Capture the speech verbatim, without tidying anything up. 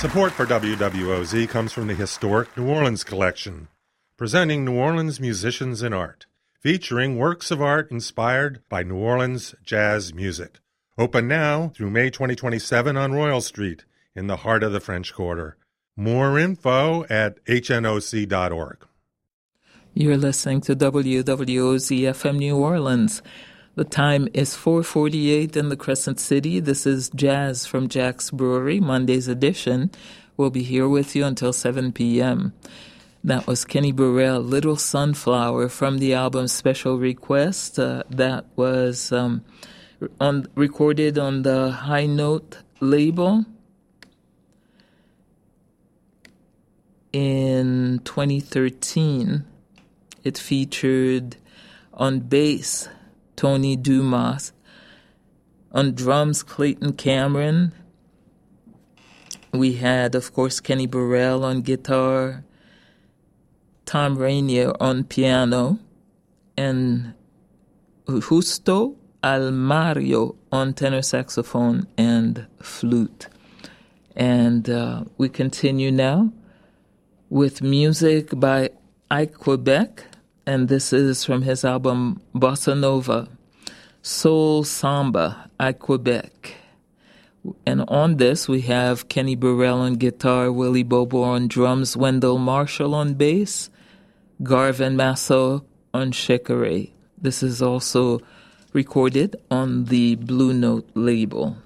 Support for W W O Z comes from the Historic New Orleans Collection, presenting New Orleans musicians and art, featuring works of art inspired by New Orleans jazz music. Open now through May twenty twenty-seven on Royal Street in the heart of the French Quarter. More info at H N O C dot org. You're listening to W W O Z F M New Orleans. The time is four forty-eight in the Crescent City. This is Jazz from Jack's Brewery, Monday's edition. We'll be here with you until seven p.m. That was Kenny Burrell, Little Sunflower, from the album Special Request. Uh, that was um, on recorded on the High Note label in twenty thirteen. It featured on bass Tony Dumas, on drums Clayton Cameron. We had, of course, Kenny Burrell on guitar, Tom Rainier on piano, and Justo Almario on tenor saxophone and flute. And uh, we continue now with music by Ike Quebec, and this is from his album Bossa Nova, Soul Samba, Ike Quebec. And on this, we have Kenny Burrell on guitar, Willie Bobo on drums, Wendell Marshall on bass, Garvin Masso on shekere. This is also recorded on the Blue Note label.